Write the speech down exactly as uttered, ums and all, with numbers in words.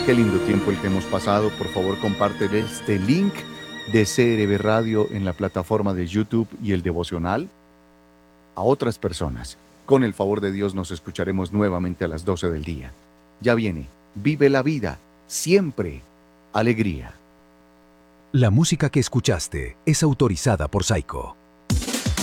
Qué lindo tiempo el que hemos pasado. Por favor, comparte este link de C R B Radio en la plataforma de YouTube y el devocional a otras personas. Con el favor de Dios nos escucharemos nuevamente a las doce del día. Ya viene. Vive la vida. Siempre alegría. La música que escuchaste es autorizada por Saico.